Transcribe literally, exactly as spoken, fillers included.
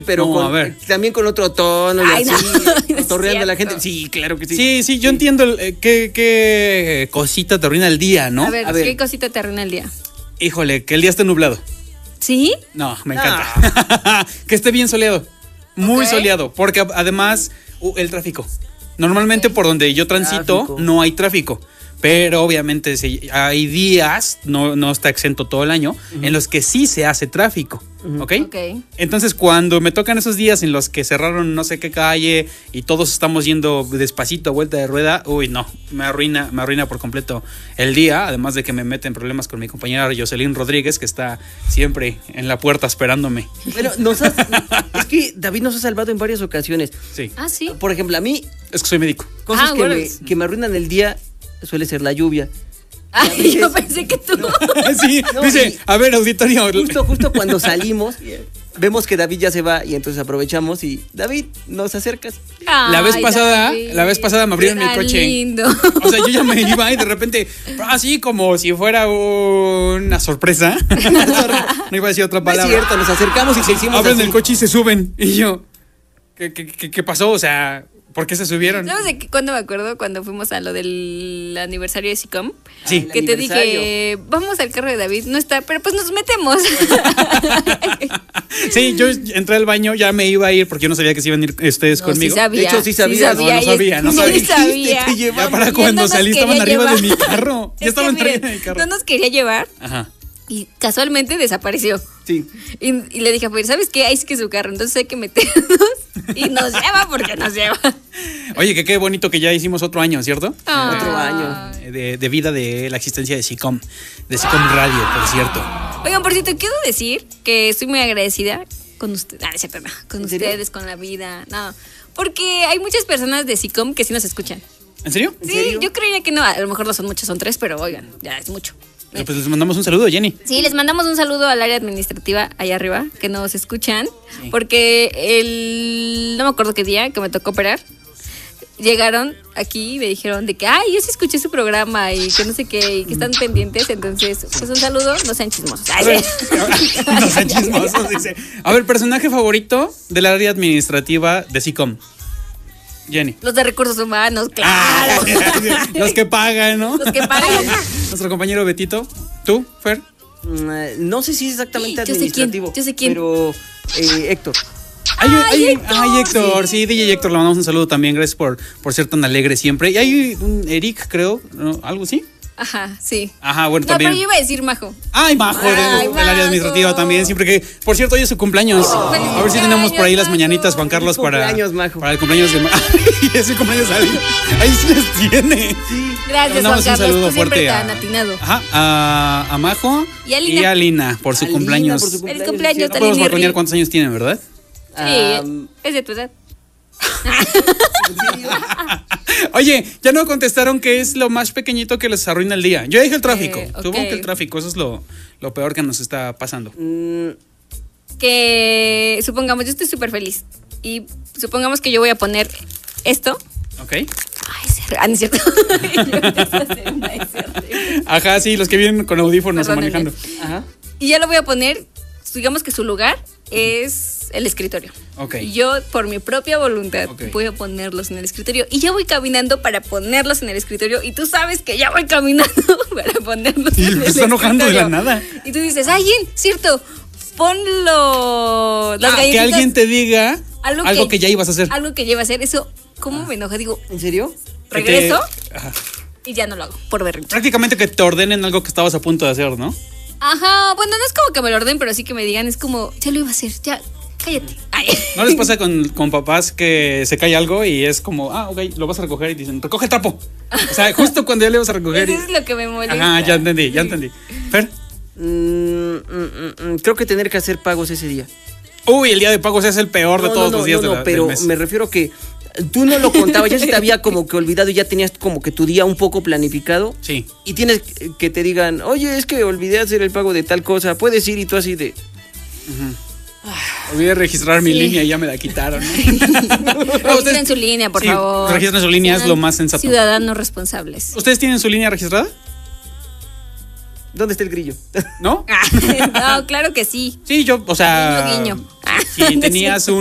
Pero No, con, a ver. también con otro tono y Ay, así, no, no es torreando a la cierto. gente. Sí, claro que sí. Sí, sí, yo entiendo el, eh, qué, qué cosita te arruina el día, ¿no? A ver, A ver. ¿qué cosita te arruina el día? Híjole, que el día esté nublado. ¿Sí? No, me encanta. Que esté bien soleado. Muy Ok. soleado. Porque además, uh, el tráfico. Normalmente por donde yo transito Tráfico. no hay tráfico. Pero obviamente si hay días, no, no está exento todo el año, en los que sí se hace tráfico. ¿Ok? Ok. Entonces, cuando me tocan esos días en los que cerraron no sé qué calle y todos estamos yendo despacito a vuelta de rueda, uy, no, me arruina, me arruina por completo el día. Además de que me meten problemas con mi compañera Jocelyn Rodríguez, que está siempre en la puerta esperándome. Bueno, nos has- es que David nos ha salvado en varias ocasiones. Sí, Ah, sí. Por ejemplo, a mí, es que soy médico. cosas Ah, que, bueno. me, que me arruinan el día suele ser la lluvia. Ay, yo pensé que tú. Sí, No, dice, y- a ver, auditorio. Justo, justo cuando salimos, vemos que David ya se va y entonces aprovechamos y David, nos acercas. La vez Ay, pasada, David. la vez pasada me abrieron mi Tan coche. lindo. O sea, yo ya me iba y de repente, así como si fuera una sorpresa. No iba a decir otra No es palabra. cierto, nos acercamos y se hicimos Abren así. el coche y se suben. Y yo, ¿qué, qué, qué, qué pasó? O sea, ¿por qué se subieron? ¿Sabes de qué, cuándo me acuerdo? Cuando fuimos a lo del aniversario de SICOM. Sí. Que te dije, vamos al carro de David. No está, pero pues nos metemos. Sí, yo entré al baño, ya me iba a ir porque yo no sabía que se iban a ir ustedes No, conmigo. Sí sabía, De hecho, sí sabía. No, no y- sabía, no sí sabía. sabía. Te llevamos. Ya para Y él cuando no nos salí estaban quería arriba llevar. de mi carro. Ya Es estaban que, miren, arriba de mi carro. no nos quería llevar Ajá. y casualmente desapareció. Sí. Y, y le dije a Fer, ¿sabes qué? Ahí sí que es su carro, entonces hay que meternos. Y nos lleva porque nos lleva. Oye, que qué bonito que ya hicimos otro año, ¿cierto? Ah. Otro año. Eh, De, de vida de la existencia de SICOM. De SICOM Radio, por cierto. Oigan, por cierto, quiero decir que estoy muy agradecida con ustedes. Ah, no es cierto, no, con ¿En serio? ustedes, con la vida. No, porque hay muchas personas de SICOM que sí nos escuchan. ¿En serio? ¿En Sí, serio? yo creía que no, a lo mejor no son muchos, son tres, pero oigan, ya es mucho. Pero pues les mandamos un saludo, Jenny. Sí, les mandamos un saludo al área administrativa allá arriba, que nos escuchan, porque el, no me acuerdo qué día que me tocó operar, llegaron aquí y me dijeron de que, ay, yo sí escuché su programa y que no sé qué, y que están pendientes, entonces, pues un saludo, no sean chismosos. Ay, No sean chismosos, dice. A ver, personaje favorito del área administrativa de SICOM. Jenny. Los de recursos humanos, Ah, claro. los que pagan, ¿no? Los que pagan. Nuestro compañero Betito. ¿Tú, Fer? Mm, eh, No sé si es exactamente Yo sé quién, administrativo. yo sé quién. Pero eh, Héctor. Ay, ay, Héctor, ay, Héctor, sí, D J Héctor, le mandamos un saludo también, gracias por, por ser tan alegre siempre. Y hay un Eric, creo, ¿no? ¿Algo así? Ajá, sí. Ajá, bueno, No, también. pero yo iba a decir Majo. Ay, Majo, Ay, del, del área Majo. administrativa también, siempre que, por cierto, hoy es su cumpleaños. Feliz A ver si tenemos por ahí las cumpleaños, mañanitas, Majo. Juan Carlos, Feliz para, cumpleaños, Majo. para el cumpleaños de Majo. Es el cumpleaños de alguien. Ahí sí les tiene. Gracias, Le mandamos Juan un Carlos, saludo tú siempre fuerte tan a, atinado. ajá, a, a Majo Y a Lina. y a Lina por su A Lina, cumpleaños. por su Feliz cumpleaños, cumpleaños, sí, No podemos Talini balconear Ri. cuántos años tienen, ¿verdad? Sí, Am, es de tu edad. Oye, ya no contestaron qué es lo más pequeñito que les arruina el día. Yo dije el tráfico. Eh, ok. Supongo que el tráfico, eso es lo, lo peor que nos está pasando. mm, Que supongamos, yo estoy súper feliz. Y supongamos que yo voy a poner esto. ¿Ok? Ay, se... Ah, no es cierto. Yo empiezo a hacer una S R. Ajá, sí, los que vienen con audífonos o Perdónenme. manejando. Ajá. Y ya lo voy a poner, digamos que su lugar es el escritorio. Ok. Y yo, por mi propia voluntad, Ok. voy a ponerlos en el escritorio. Y ya voy caminando para ponerlos en el escritorio. Y tú sabes que ya voy caminando para ponerlos Y en el me está enojando de la escritorio. nada. Y tú dices, ay, Jen, cierto, ponlo. Las Ah, que galletitas, alguien te diga algo algo, que- que, ya ibas a hacer. algo que lleva a hacer. Eso, ¿cómo me enoja? Digo, ¿En serio? Que te- regreso Ajá. y ya no lo hago, por berrinche. Prácticamente que te ordenen algo que estabas a punto de hacer, ¿no? Ajá, bueno, no es como que me lo ordenen, pero sí que me digan, es como, ya lo iba a hacer, ya, cállate. Ay. ¿No les pasa con, con papás que se cae algo y es como, ah, ok, lo vas a recoger y dicen, recoge el trapo? O sea, justo cuando ya le vas a recoger. y- Eso es lo que me molesta. Ajá, ya entendí, ya entendí. Fer. Mm, mm, mm, mm, creo que tener que hacer pagos ese día. Uy, el día de pagos es el peor de No, todos no, los días no, de no, la- pero del mes. me refiero que tú no lo contabas, ya se te había como que olvidado y ya tenías como que tu día un poco planificado. Sí. Y tienes que te digan, oye, es que olvidé hacer el pago de tal cosa, puedes ir y tú así de... Olvidé registrar mi Sí. línea y ya me la quitaron. Registren su línea, por sí, favor. registren su línea, es Sean lo más sensato. Ciudadanos responsables. ¿Ustedes tienen su línea registrada? ¿Dónde está el grillo? ¿No? Ah, no, claro que sí. Sí, yo, o sea. Guiño, guiño. Ah, si tenías un